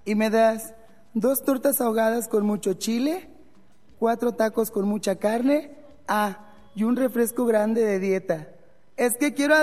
Y me das 2 tortas ahogadas con mucho chile, 4 tacos con mucha carne, y un refresco grande de dieta. Es que quiero